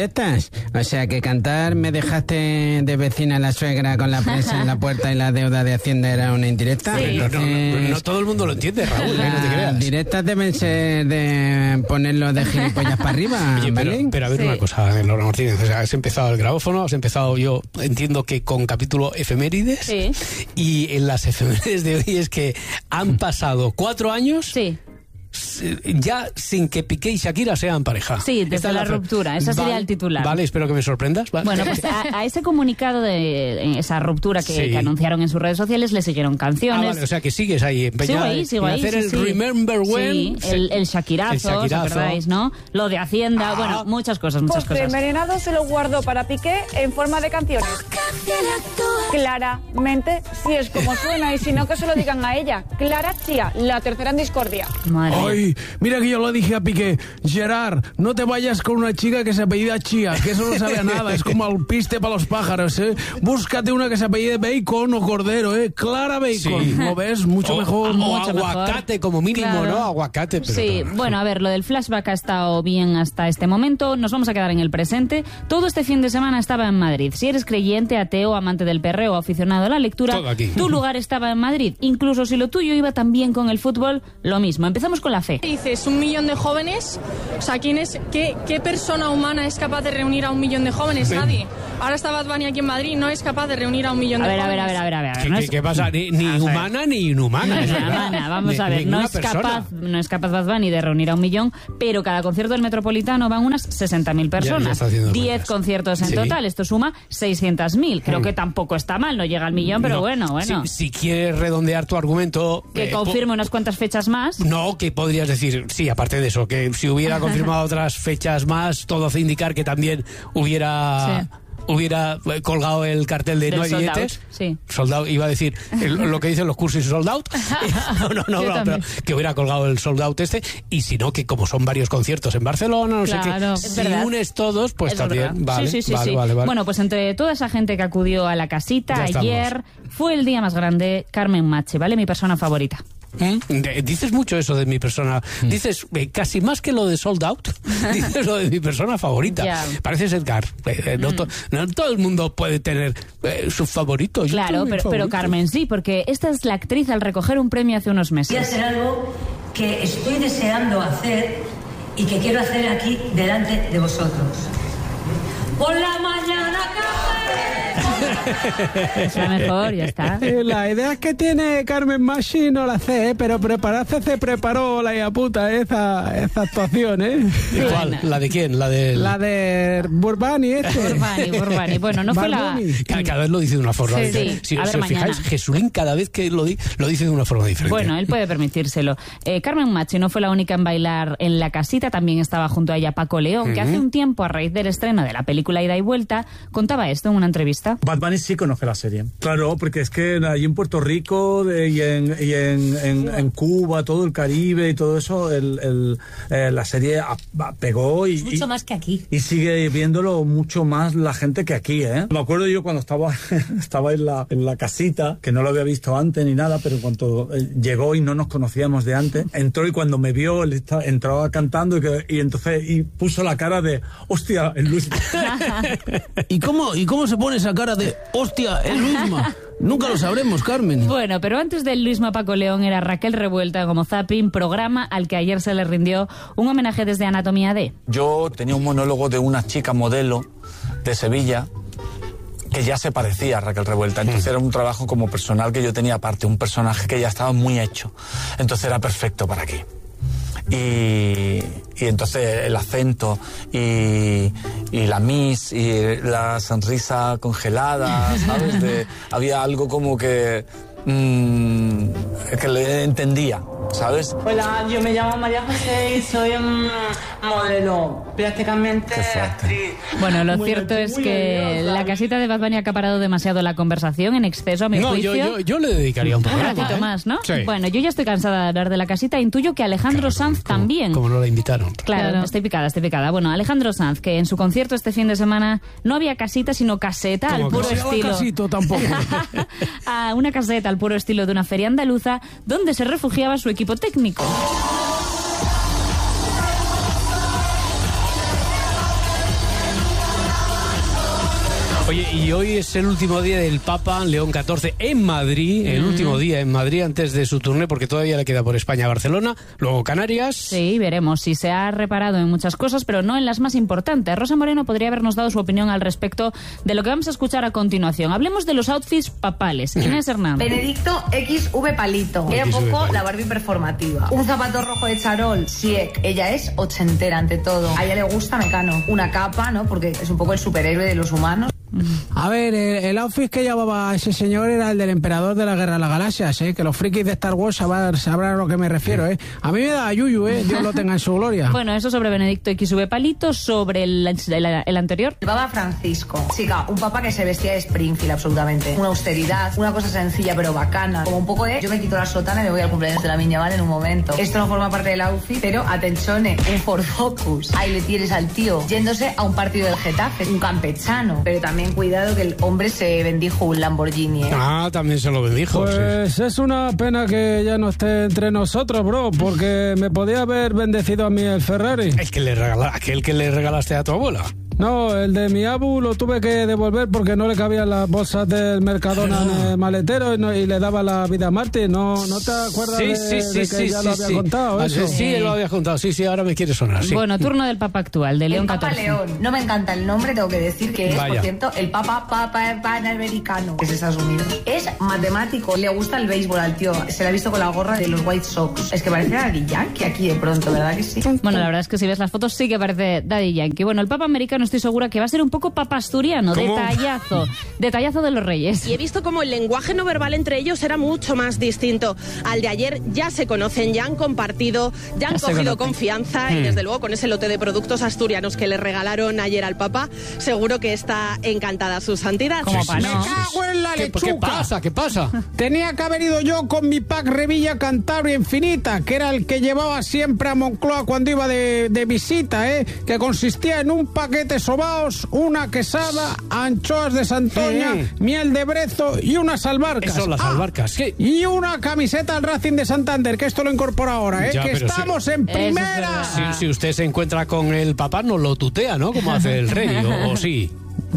Pues, o sea que cantar me dejaste de vecina a la suegra con la prensa en la puerta y la deuda de Hacienda era una indirecta. Sí. No, no, Eh, no, no todo el mundo lo entiende, Raúl, eh, no te creas. Las directas deben ser de ponerlo de gilipollas para arriba. Oye, pero, ¿vale? pero a ver Sí. una cosa, Laura Martínez, o sea, has empezado el grabófono, has empezado, yo entiendo que con capítulo efemérides, Sí. y en las efemérides de hoy es que han pasado cuatro años Sí. ya sin que Piqué y Shakira sean pareja. Sí, desde Esta es la fe- ruptura, ese sería Vale, el titular. Vale, espero que me sorprendas. ¿vale? Bueno, pues a, a ese comunicado de esa ruptura que, Sí. que anunciaron en sus redes sociales le siguieron Ah, canciones. vale, o sea que sigues ahí empeñada Sigo ahí, sigo en ahí. hacer sí, el sí. Remember When. Sí, el, el Shakirazo, El Shakirazo. ¿os acordáis, no? Lo de Hacienda, Ah. bueno, muchas cosas, muchas Postre cosas. envenenado se lo guardó para Piqué en forma de canciones. Claramente, si es como suena y si no que se lo digan a ella. Clara Chía, la tercera en discordia. Madre mía. Ay, mira que yo lo dije a Piqué, Gerard, no te vayas con una chica que se apellida Chía, que eso no sabe a nada, es como alpiste para los pájaros, ¿eh? Búscate una que se apellide Bacon o Cordero, ¿eh? Clara Bacon, Sí. ¿lo ves? Mucho O- mejor. o Mucho aguacate, como mínimo, Claro. ¿no? Aguacate. Pero Sí, claro. bueno, a ver, lo del flashback ha estado bien hasta este momento. Nos vamos a quedar en el presente. Todo este fin de semana estaba en Madrid. Si eres creyente, ateo, amante del perreo o aficionado a la lectura, Todo aquí. tu lugar estaba en Madrid. Incluso si lo tuyo iba también con el fútbol, lo mismo. Empezamos con la fe. Dices un millón de jóvenes, o sea, ¿quién es, qué, qué persona humana es capaz de reunir a un millón de jóvenes? Ven. Nadie. Ahora está Bad Bunny aquí en Madrid, no es capaz de reunir a un millón A de ver, a ver, jóvenes. a ver, a ver, a ver. ¿Qué, no qué- es- qué pasa? Ni, ni humana ni inhumana. es Ana, verdad. Ana, vamos Ni- a ver, no ninguna es, persona. capaz, no es capaz Bad Bunny de reunir a un millón, pero cada concierto del Metropolitano van unas sesenta mil Ya- ya personas. está haciendo diez cuentas. conciertos en Sí. total, esto suma seiscientos mil. Creo Mm. que tampoco está mal, no llega al millón, pero No, bueno, bueno. Si, si quieres redondear tu argumento... Que eh, confirme unas cuantas fechas más. po- No, que podrías decir, sí, aparte de eso, que si hubiera confirmado otras fechas más, todo hace indicar que también hubiera... Sí. hubiera eh, colgado el cartel de Del no hay sold out, billetes. sí. Sold out, iba a decir el- lo que dicen los cursos sold out. no, no, no, Yo no, también. pero que hubiera colgado el sold out este. Y si no, que como son varios conciertos en Barcelona, no Claro, sé es qué, si verdad. unes todos, pues Es también. verdad. Vale, sí, sí, sí, vale, sí. vale, vale. Bueno, pues entre toda esa gente que acudió a la casita Ya estamos. ayer, fue el día más grande, Carmen Machi, ¿vale? Mi persona favorita. ¿Mm? De- Dices mucho eso de mi persona. Dices eh, casi más que lo de sold out. Dices lo de mi persona favorita. Ya. Pareces Edgar. Eh, eh, no, to- no todo el mundo puede tener eh, sus favoritos. Yo Claro, tengo mi pero, pero favorito. Carmen sí, porque esta es la actriz al recoger un premio hace unos Voy a meses. hacer algo que estoy deseando hacer y que quiero hacer aquí delante de vosotros. Por la mañana, Es la mejor, ya está. Eh, La idea que tiene Carmen Machi no la sé, ¿eh? Pero prepararse se preparó la hija puta esa, esa actuación, ¿eh? ¿Cuál? ¿La de quién? La de... La de Burbani, este. Burbani, Burbani. Bueno, no fue la... Barbuni. Cada, cada vez lo dice de una forma Sí, diferente. sí. Si A os ver, mañana. fijáis, Jesulín cada vez que lo, di- lo dice de una forma diferente. Bueno, él puede permitírselo. Eh, Carmen Machi no fue la única en bailar en la casita, también estaba junto a ella Paco León, que Ujú. hace un tiempo, a raíz del estreno de la película Ida y Vuelta, contaba esto en una entrevista. Bad Bunny sí conoce la serie. Claro, porque es que allí en Puerto Rico de- y, en, y en, en- en Cuba, todo el Caribe y todo eso, el, el, eh, la serie a- a- pegó y, mucho y- más que aquí. y sigue viéndolo mucho más la gente que aquí, ¿eh? Me acuerdo yo cuando estaba, estaba en, la, en la casita, que no lo había visto antes ni nada, pero en cuanto eh, llegó y no nos conocíamos de antes, entró y cuando me vio, él estaba- entraba cantando y, que- y entonces y puso la cara de, hostia, el Luis. ¿Y cómo, ¿Y cómo se pone esa cara de hostia, el Luisma? Nunca lo sabremos, Carmen. Bueno, pero antes del Luisma Paco León era Raquel Revuelta como Zapping, programa al que ayer se le rindió un homenaje desde Anatomía D. Yo tenía un monólogo de una chica modelo de Sevilla que ya se parecía a Raquel Revuelta. Entonces era un trabajo como personal que yo tenía aparte, un personaje que ya estaba muy hecho. Entonces era perfecto para aquí. Y, y entonces el acento y, y la miss y la sonrisa congelada, ¿sabes? De, había algo como que, mm, que le entendía, ¿sabes? Hola, yo me llamo María José y soy un modelo, prácticamente actriz. Bueno, lo Muy cierto nervi- es muy que nerviosa. la casita de Bad Bunny ha acaparado demasiado la conversación, en exceso a mi No, juicio. yo, yo, yo le dedicaría un Un programa. ratito ¿eh? más, ¿no? Sí. Bueno, yo ya estoy cansada de hablar de la casita. Intuyo que Alejandro Sanz también. Como no la invitaron. Claro, estoy picada, estoy picada. Bueno, Alejandro Sanz, que en su concierto este fin de semana no había casita, sino caseta, al Como puro que sea estilo. casito tampoco. a una caseta al puro estilo de una feria andaluza, donde se refugiaba su equipo técnico. Oye, y hoy es el último día del Papa León catorce en Madrid, el mm. último día en Madrid antes de su turné, porque todavía le queda por España Barcelona, luego Canarias. Sí, veremos si se ha reparado en muchas cosas, pero no en las más importantes. Rosa Moreno podría habernos dado su opinión al respecto de lo que vamos a escuchar a continuación. Hablemos de los outfits papales. Inés Hernández. Benedicto equis ve Palito. Era un poco la Barbie performativa. Un zapato rojo de charol, Siek. Ella es ochentera ante todo. A ella le gusta Mecano. Una capa, ¿no? Porque es un poco el superhéroe de los humanos. A ver, el, el outfit que llevaba ese señor era el del emperador de la Guerra de las Galaxias, ¿eh? Que los frikis de Star Wars sabrán, sabrán a lo que me refiero, ¿eh? A mí me da yuyu, ¿eh? Dios lo tenga en su gloria. Bueno, eso sobre Benedicto equis ve Palito, sobre el, el, el anterior. El Papa Francisco. Chica, un papa que se vestía de Springfield absolutamente. Una austeridad, una cosa sencilla pero bacana. Como un poco de, yo me quito la sotana y me voy al cumpleaños de la Miña Val en un momento. Esto no forma parte del outfit, pero atenchone, un Ford Focus. Ahí le tienes al tío yéndose a un partido del Getafe, un campechano. Pero también cuidado que el hombre se bendijo un Lamborghini, ¿eh? Ah, también se lo bendijo. Pues sí. Es una pena que ya no esté entre nosotros, bro, porque me podía haber bendecido a mí el Ferrari. El que le regala, aquel que le regalaste a tu abuela. No, el de mi abu lo tuve que devolver porque no le cabían las bolsas del Mercadona en el maletero y, no, y le daba la vida a Martín. ¿No, no te acuerdas sí, de, sí, sí, de que sí, ya sí, lo había sí. contado? Ah, eso? Sí, lo había contado. Sí, sí, ahora me quiere sonar. Sí. Bueno, turno del Papa actual, de León el Papa catorce. León. No me encanta el nombre, tengo que decir que es, Vaya. por cierto, el Papa Papa Panamericano, que es Estados Unidos. Es matemático, le gusta el béisbol al tío. Se le ha visto con la gorra de los White Sox. Es que parece Daddy Yankee aquí de pronto, ¿verdad que sí? Bueno, la verdad es que si ves las fotos sí que parece Daddy Yankee. Bueno, el Papa americano estoy segura que va a ser un poco papa asturiano, ¿Cómo? detallazo, detallazo de los Reyes. Y he visto como el lenguaje no verbal entre ellos era mucho más distinto al de ayer. Ya se conocen, ya han compartido, ya han Ya se cogido conocen. confianza Hmm. y desde luego con ese lote de productos asturianos que le regalaron ayer al Papa, seguro que está encantada su santidad. Como Sí, pa' sí, no. sí, sí. ¡Cago en la ¿Qué, lechuga! ¿Qué pasa? ¿Qué pasa? Tenía que haber ido yo con mi pack Revilla Cantabria Infinita, que era el que llevaba siempre a Moncloa cuando iba de, de visita, ¿eh? Que consistía en un paquete sobaos, una quesada, anchoas de Santoña, Eh. miel de brezo y unas albarcas. Eso, las Ah, albarcas. ¿Qué? Y una camiseta al Racing de Santander, que esto lo incorpora ahora, ¿eh? Ya, que pero estamos sí. en Eso es primera. verdad. Si, si usted se encuentra con el papá, no lo tutea, ¿no? Como hace el rey, o, o sí.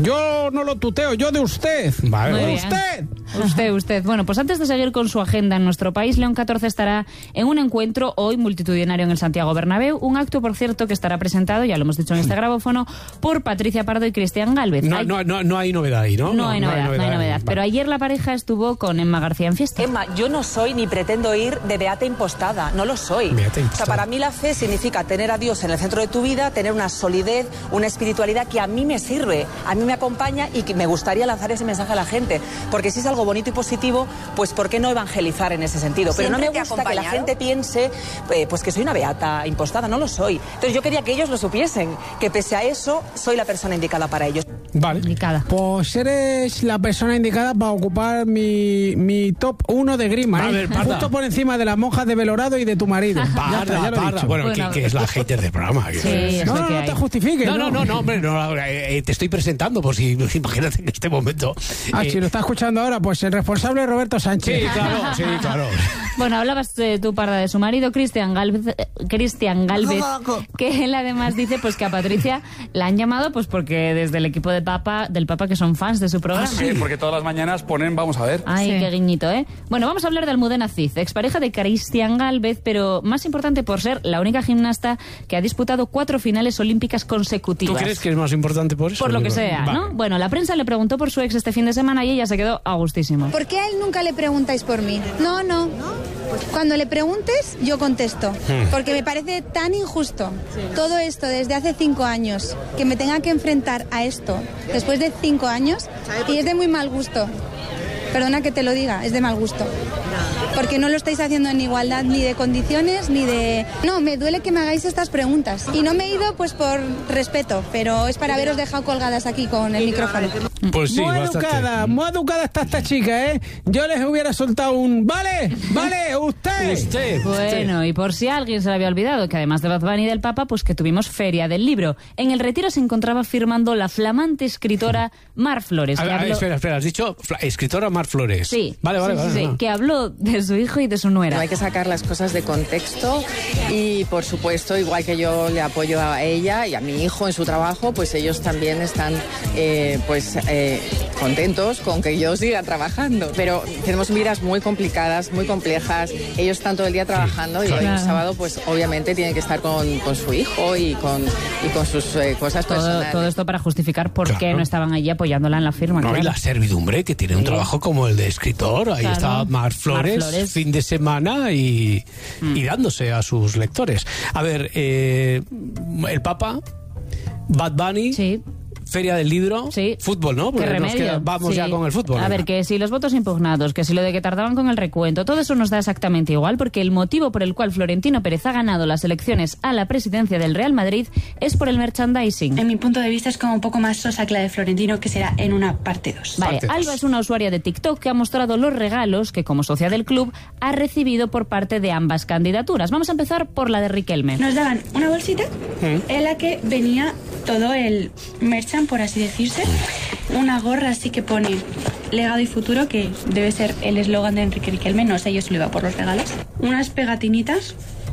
Yo no lo tuteo, yo de usted. Vale, Muy vale. bien. ¡Usted! Usted, usted. Bueno, pues antes de seguir con su agenda en nuestro país, León catorce estará en un encuentro hoy multitudinario en el Santiago Bernabéu, un acto, por cierto, que estará presentado, ya lo hemos dicho en este grabófono, por Patricia Pardo y Cristian Gálvez. No, Hay- no, no, no hay novedad ahí, ¿no? no hay novedad, no hay novedad. Vale. Pero ayer la pareja estuvo con Emma García en fiesta. Emma, yo no soy ni pretendo ir de beata impostada, no lo soy. Beata O impostada. sea, para mí la fe significa tener a Dios en el centro de tu vida, tener una solidez, una espiritualidad que a mí me sirve, a mí me acompaña y que me gustaría lanzar ese mensaje a la gente. Porque si es algo bonito y positivo, pues ¿por qué no evangelizar en ese sentido? Pero no me ¿Siempre te ha gusta que la acompañado? gente piense eh, pues que soy una beata impostada, no lo soy. Entonces yo quería que ellos lo supiesen, que pese a eso soy la persona indicada para ellos. Vale. Indicada. Pues eres la persona indicada para ocupar mi, mi top uno de grima, A ¿eh? ver, Parda. Justo por encima de las monjas de Belorado y de tu marido. Ya Parda, está, ya lo he parda. dicho. Bueno, Bueno. que, que es la hater del programa. que- Sí, es No, lo no, que no hay. te justifiques. No, no, no, no, hombre, no, eh, eh, te estoy presentando, por si imagínate en este momento. Ah, Eh, si lo está escuchando ahora, pues el responsable es Roberto Sánchez. Sí, claro, sí, claro. Bueno, hablabas eh, tú, Parda, de su marido, Cristian Gálvez, eh, Cristian Gálvez, que él además dice pues que a Patricia la han llamado pues porque desde el equipo de Papa, del Papa que son fans de su programa. Sí, porque todas las mañanas ponen, vamos a ver. Ay, Sí. qué guiñito, ¿eh? Bueno, vamos a hablar de Almudena Cid, expareja de Cristian Gálvez, pero más importante por ser la única gimnasta que ha disputado cuatro finales olímpicas ¿Tú consecutivas. crees que es más importante por eso? Por lo que Vale. sea, ¿no? Bueno, la prensa le preguntó por su ex este fin de semana y ella se quedó a gustísimo. ¿Por qué a él nunca le preguntáis por mí? No, no. Cuando le preguntes, yo contesto. Hmm. Porque me parece tan injusto todo esto desde hace cinco años, que me tenga que enfrentar a esto después de cinco años, y es de muy mal gusto. Perdona que te lo diga, es de mal gusto. Porque no lo estáis haciendo en igualdad ni de condiciones ni de... No, me duele que me hagáis estas preguntas. Y no me he ido pues por respeto, pero es para haberos dejado colgadas aquí con el micrófono. Pues sí, muy bastante. educada, muy educada está esta chica, ¿eh? Yo les hubiera soltado un... Vale, vale, usted. Usted. Bueno, y por si a alguien se le había olvidado que además de Bad Bunny y del Papa, pues que tuvimos Feria del Libro. En el Retiro se encontraba firmando la flamante escritora Mar Flores. A que ver, a ver, habló- espera, espera, has dicho fla- escritora Mar Flores. Sí, Vale, vale, sí, vale. sí, sí, no. que habló de su hijo y de su nuera. No hay que sacar las cosas de contexto y, por supuesto, igual que yo le apoyo a ella y a mi hijo en su trabajo, pues ellos también están eh, pues eh, contentos con que yo siga trabajando. Pero tenemos vidas muy complicadas, muy complejas. Ellos están todo el día trabajando y hoy Claro. un sábado, pues obviamente tienen que estar con, con su hijo y con, y con sus eh, cosas Todo, personales. todo esto para justificar por qué Claro. no estaban allí apoyándola en la firma. No, claro. y la servidumbre, que tiene un Sí. trabajo como el de escritor. Ahí Claro. está Mar Flores, Mar Flores. fin de semana y, Mm. y dándose a sus lectores. A ver, eh, el Papa, Bad Bunny, Feria del Libro, fútbol, ¿no? Qué Porque nos remedio. queda- vamos Sí. ya con el fútbol. A venga. ver, que si los votos impugnados, que si lo de que tardaban con el recuento, todo eso nos da exactamente igual, porque el motivo por el cual Florentino Pérez ha ganado las elecciones a la presidencia del Real Madrid es por el merchandising. En mi punto de vista es como un poco más sosa que la de Florentino, que será en una parte dos. Vale, Alba es una usuaria de TikTok que ha mostrado los regalos que, como socia del club, ha recibido por parte de ambas candidaturas. Vamos a empezar por la de Riquelme. Nos daban una bolsita en la que venía todo el merchant, por así decirse. Una gorra así que pone legado y futuro, que debe ser el eslogan de Enrique Riquelme. No sé, yo se lo iba por los regalos. Unas pegatinitas,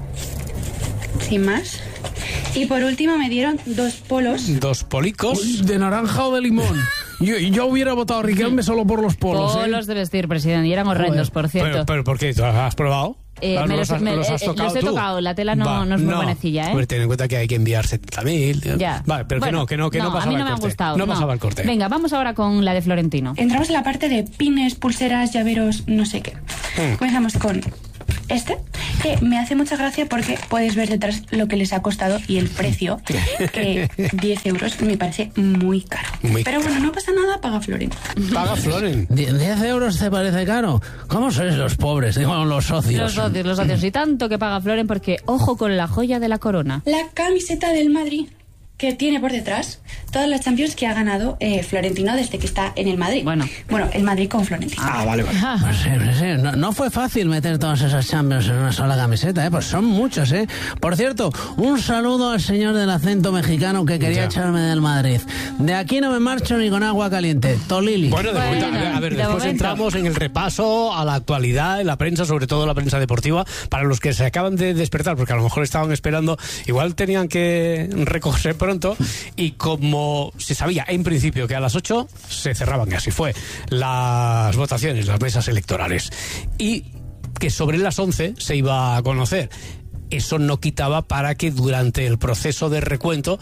sin más. Y por último me dieron dos polos. Dos policos. ¿De naranja o de limón? Yo, yo hubiera votado a Riquelme solo por los polos. ¿eh? Polos de vestir, presidente, y eran horrendos, por cierto. Pero, pero ¿por qué? ¿Tú has probado? Eh, me los, has, me- los eh, has eh, tocado los he tú? tocado, la tela no, Va, no es muy buenecilla, ¿eh? Hombre, ten en cuenta que hay que enviar setenta mil. Ya. Vale, pero Bueno, que no, que no, que no, pasaba a mí no el me han corte. gustado. No pasaba el corte. Venga, vamos ahora con la de Florentino. Entramos en la parte de pines, pulseras, llaveros, no sé qué. Mm. Comenzamos con este, que me hace mucha gracia porque puedes ver detrás lo que les ha costado y el precio, que diez euros me parece muy caro. Muy Pero bueno, no pasa nada, paga Florentino. Paga Floren. ¿diez euros te parece caro? ¿Cómo sois los pobres? Digo, los socios. Los socios, los socios. Y tanto que paga Floren porque, ojo con la joya de la corona. La camiseta del Madrid, que tiene por detrás todas las Champions que ha ganado eh, Florentino desde que está en el Madrid. Bueno, bueno, el Madrid con Florentino. Ah, vale, vale. Pues sí, pues sí. No, no fue fácil meter todas esas Champions en una sola camiseta, ¿eh? Pues son muchos, ¿eh? Por cierto, un saludo al señor del acento mexicano que quería Ya. echarme del Madrid. De aquí no me marcho ni con agua caliente. Tolili. Bueno, de momento, a ver, a ver, de después momento. entramos en el repaso a la actualidad, en la prensa, sobre todo la prensa deportiva, para los que se acaban de despertar, porque a lo mejor estaban esperando, igual tenían que recogerse pronto, y como se sabía en principio que a las ocho se cerraban, y así fue, las votaciones, las mesas electorales, y que sobre las once se iba a conocer. Eso no quitaba para que durante el proceso de recuento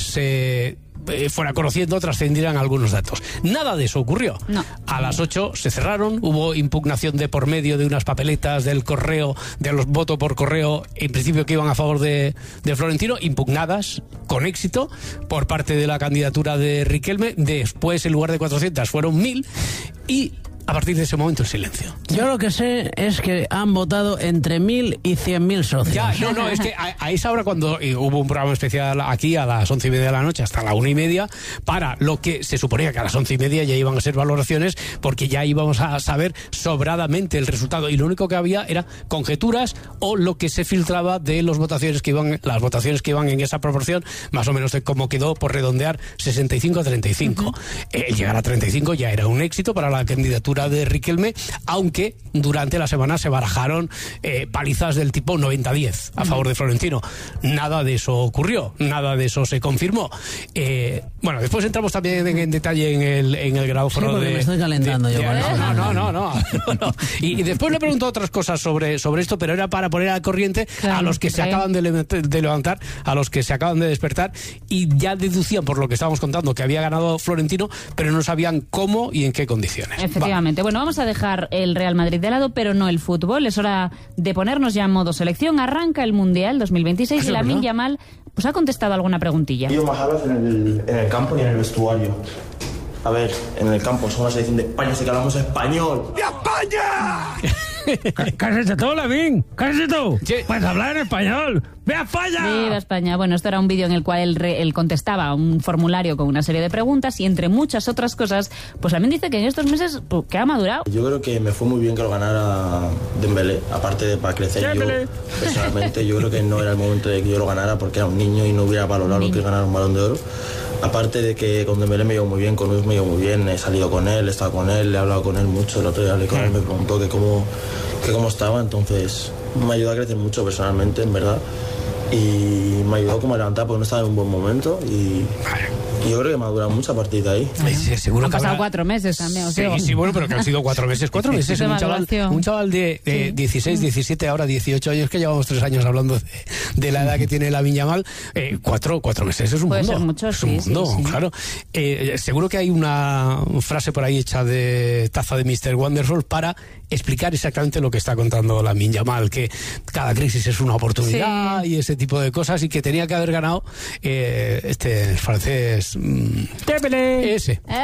se eh, fuera conociendo, trascendieran algunos datos. Nada de eso ocurrió. No. A las ocho se cerraron, hubo impugnación de por medio de unas papeletas del correo, de los votos por correo, en principio que iban a favor de, de Florentino, impugnadas con éxito por parte de la candidatura de Riquelme. Después, en lugar de cuatrocientas, fueron mil, y a partir de ese momento el silencio. Yo lo que sé es que han votado entre mil y cien mil socios. Ya, no, no, es que a, a esa hora, cuando eh, hubo un programa especial aquí a las once y media de la noche hasta la una y media, para lo que se suponía que a las once y media ya iban a ser valoraciones, porque ya íbamos a saber sobradamente el resultado, y lo único que había era conjeturas o lo que se filtraba de los votaciones que iban, las votaciones que iban en esa proporción, más o menos de cómo quedó, por redondear, sesenta y cinco a treinta y cinco. Uh-huh. El llegar a treinta y cinco ya era un éxito para la candidatura de Riquelme, aunque durante la semana se barajaron eh, palizas del tipo noventa a diez a favor de Florentino. Nada de eso ocurrió, nada de eso se confirmó. Eh, bueno, después entramos también en, en detalle en el, en el grabófono. Sí, porque de... me estoy calentando de, yo. de, Con no, eso. no, no, no, no. Bueno, y, y después le preguntó otras cosas sobre, sobre esto, pero era para poner al corriente Claro, a los que se sí. acaban de, le- de levantar, a los que se acaban de despertar, y ya deducían por lo que estábamos contando que había ganado Florentino, pero no sabían cómo y en qué condiciones. Efectivamente. Bueno, vamos a dejar el Real Madrid de lado, pero no el fútbol. Es hora de ponernos ya en modo selección. Arranca el Mundial dos mil veintiséis y Eso es Lamine verdad. Yamal pues ha contestado alguna preguntilla. Digo más hablas en el, en el campo y en el vestuario. A ver, en el campo somos la selección de España, así que hablamos español. ¡De España! ¡Cállate tú, Lavín! ¡Cállate tú! Pues hablar en español. ¡Ve a España! Viva España. Bueno, esto era un vídeo en el cual él, re- él contestaba un formulario con una serie de preguntas y, entre muchas otras cosas, pues también dice que en estos meses pues, que ha madurado. Yo creo que me fue muy bien que lo ganara Dembélé, aparte de para crecer. Dembélé. Yo, personalmente, yo creo que no era el momento de que yo lo ganara porque era un niño y no hubiera valorado lo que es ganar un Balón de Oro. aparte de que con Dembélé me llevo muy bien, con Luis me llevo muy bien, he salido con él, he estado con él, he hablado con él mucho, el otro día hablé con él, me preguntó que cómo, que cómo estaba, entonces me ayudó a crecer mucho personalmente, en verdad, y me ayudó como a levantar porque no estaba en un buen momento y... Y yo creo que me ha durado mucho a partir de ahí. Sí, seguro Han que pasado habrá... cuatro meses también, os Sí, digo. sí, bueno, pero que han sido cuatro meses. Cuatro meses en un chaval, evaluación. un chaval de, de Sí. dieciséis, diecisiete, ahora dieciocho años, que llevamos tres años hablando de, de la edad que tiene Lamine Yamal. Eh, cuatro, cuatro meses es un Puede mundo. ser mucho, es un sí, mundo, sí, sí. claro. Eh, seguro que hay una frase por ahí hecha de taza de mister Wonderful para explicar exactamente lo que está contando Lamine Yamal, que cada crisis es una oportunidad Sí. y ese tipo de cosas, y que tenía que haber ganado eh, este francés... Mm, ese.